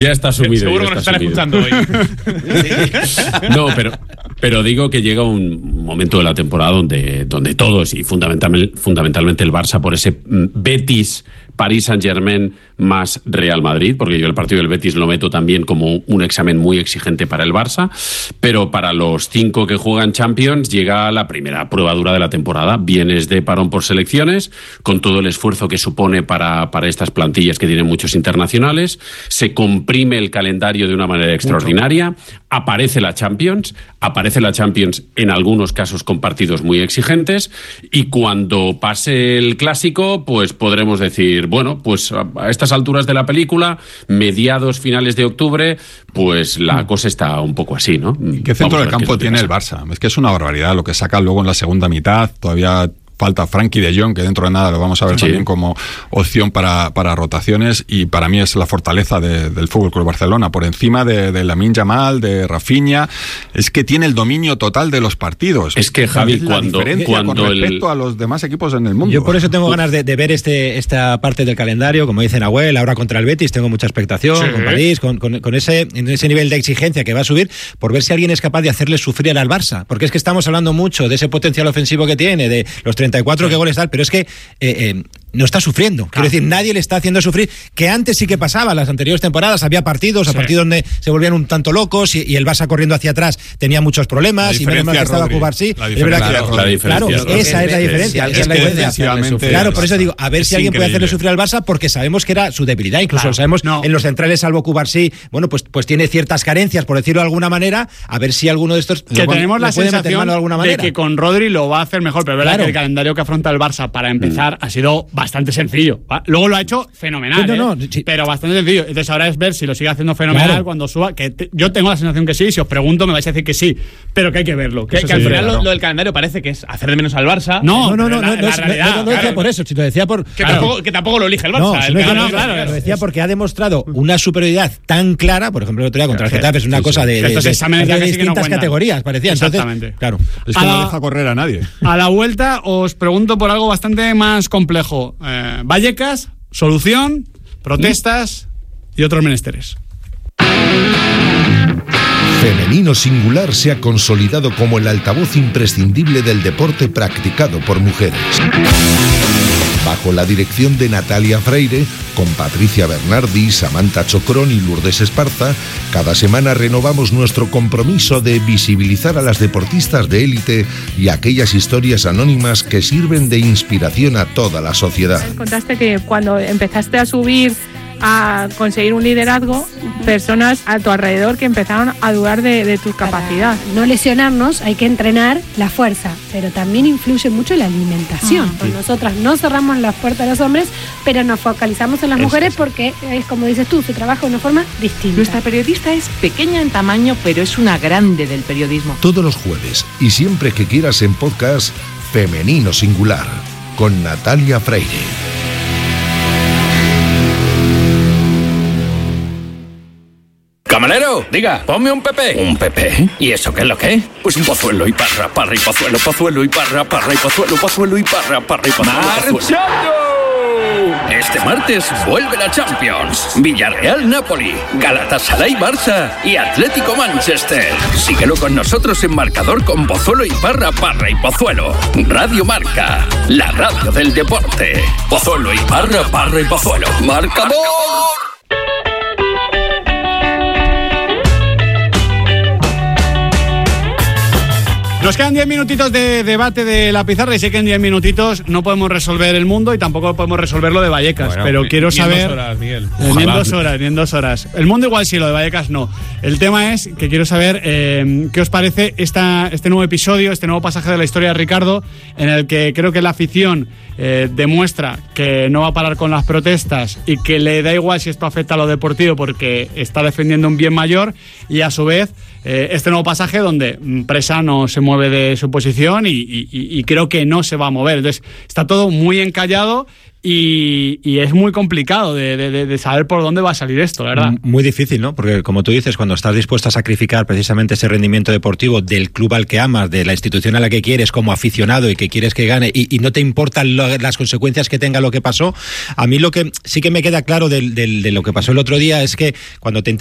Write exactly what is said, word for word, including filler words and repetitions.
Ya está asumido. Seguro que nos están escuchando hoy. No, pero, pero digo que llega un momento de la temporada donde, donde todos, y fundamentalmente, fundamentalmente el Barça, por ese Betis, París Saint-Germain más Real Madrid, porque yo el partido del Betis lo meto también como un examen muy exigente para el Barça, pero para los cinco que juegan Champions llega la primera prueba dura de la temporada. Vienes de parón por selecciones, con todo el esfuerzo que supone para, para estas plantillas que tienen muchos internacionales, se comprime el calendario de una manera extraordinaria, aparece la Champions, aparece la Champions en algunos casos con partidos muy exigentes, y cuando pase el Clásico, pues podremos decir, bueno, pues a estas alturas de la película, mediados, finales de octubre, pues la cosa está un poco así, ¿no? ¿Qué centro del campo tiene el Barça? Es que es una barbaridad lo que saca luego en la segunda mitad. Todavía falta Frankie de Jong, que dentro de nada lo vamos a ver sí. también como opción para, para rotaciones, y para mí es la fortaleza de, del Fútbol Club Barcelona, por encima de, de Lamine Yamal, de Rafinha. Es que tiene el dominio total de los partidos. Es que, Javi, es cuando, cuando con respecto el... a los demás equipos en el mundo. Yo por eso tengo ganas de, de ver este esta parte del calendario, como dice Nahuel, ahora contra el Betis tengo mucha expectación, sí. con París, con, con, con ese, ese nivel de exigencia que va a subir, por ver si alguien es capaz de hacerle sufrir al Barça, porque es que estamos hablando mucho de ese potencial ofensivo que tiene, de los treinta y cuatro sí. que goles tal, pero es que eh, eh, no está sufriendo. Claro. Quiero decir, nadie le está haciendo sufrir, que antes sí que pasaba, las anteriores temporadas había partidos, sí. a partidos donde se volvían un tanto locos y, y el Barça corriendo hacia atrás tenía muchos problemas, y menos mal que estaba Cubar, sí. La diferencia, claro, la diferencia, claro, esa es la diferencia. Es, es la diferencia. Claro, por eso digo, a ver si alguien puede hacerle sufrir al Barça, porque sabemos que era su debilidad, incluso claro. lo sabemos no. en los centrales, salvo Cubar, sí, bueno, pues, pues tiene ciertas carencias, por decirlo de alguna manera, a ver si alguno de estos que lo, tenemos lo la sensación de, alguna de que con Rodri lo va a hacer mejor, pero es verdad claro. que el calendario que afronta el Barça para empezar mm. ha sido bastante sencillo. Luego lo ha hecho fenomenal, sí, no, no, sí. pero bastante sencillo. Entonces ahora es ver si lo sigue haciendo fenomenal claro. cuando suba. Que te, yo tengo la sensación que sí, si os pregunto me vais a decir que sí, pero que hay que verlo. Que, que sí, al final claro. lo, lo del calendario parece que es hacer de menos al Barça. No, no, no, la, no, la, no, la no, realidad, no, no lo decía claro. por eso, si lo decía por... Que, claro. tampoco, que tampoco lo elige el Barça. No, el no, no, no, claro, claro, lo decía porque ha demostrado una superioridad tan clara, por ejemplo el otro día contra el Getafe, es una sí, cosa sí. de, de, estos exámenes de, de no distintas categorías, parecía. Exactamente. Entonces, claro. Es que a no la, deja correr a nadie. A la vuelta os pregunto por algo bastante más complejo. Eh, Vallecas, solución, protestas y otros menesteres. Femenino Singular se ha consolidado como el altavoz imprescindible del deporte practicado por mujeres. Bajo la dirección de Natalia Freire, con Patricia Bernardi, Samantha Chocrón y Lourdes Esparza, cada semana renovamos nuestro compromiso de visibilizar a las deportistas de élite y aquellas historias anónimas que sirven de inspiración a toda la sociedad. Contaste que cuando empezaste a subir, a conseguir un liderazgo, personas a tu alrededor que empezaron a dudar de, de tu capacidad. Para no lesionarnos hay que entrenar la fuerza, pero también influye mucho la alimentación. Ah, pues nosotras no cerramos las puertas a los hombres, pero nos focalizamos en las mujeres porque es como dices tú, se trabaja de una forma distinta. Nuestra periodista es pequeña en tamaño, pero es una grande del periodismo. Todos los jueves y siempre que quieras en podcast, Femenino Singular, con Natalia Freire. Camarero, diga, ponme un Pepe. ¿Un Pepe? ¿Y eso qué es lo que es? Pues un pozuelo y parra, parra y pozuelo, pozuelo y parra, parra y pozuelo, pozuelo y parra, parra y pozuelo, ¡marchando! Este martes vuelve la Champions. Villarreal-Napoli, Galatasaray-Barça y Atlético-Manchester. Síguelo con nosotros en marcador con Pozuelo y Parra, Parra y Pozuelo. Radio Marca, la radio del deporte. Pozuelo y Parra, Parra y Pozuelo. ¡Marcador! Nos quedan diez minutitos de debate de la pizarra y sé que en diez minutitos no podemos resolver el mundo y tampoco podemos resolver lo de Vallecas, bueno, pero quiero ni saber... en dos horas, Miguel. Eh, ni en dos horas, ni en dos horas. El mundo igual sí, lo de Vallecas no. El tema es que quiero saber eh, qué os parece esta, este nuevo episodio, este nuevo pasaje de la historia de Ricardo, en el que creo que la afición eh, demuestra que no va a parar con las protestas y que le da igual si esto afecta a lo deportivo porque está defendiendo un bien mayor, y a su vez eh, este nuevo pasaje donde Presa no se mueve de su posición y, y, y creo que no se va a mover. Entonces está todo muy encallado y, y es muy complicado de, de, de saber por dónde va a salir esto, la verdad. Muy difícil, ¿no? Porque como tú dices, cuando estás dispuesto a sacrificar precisamente ese rendimiento deportivo del club al que amas, de la institución a la que quieres como aficionado y que quieres que gane, y, y no te importan lo, las consecuencias que tenga lo que pasó, a mí lo que sí que me queda claro de, de, de lo que pasó el otro día es que cuando te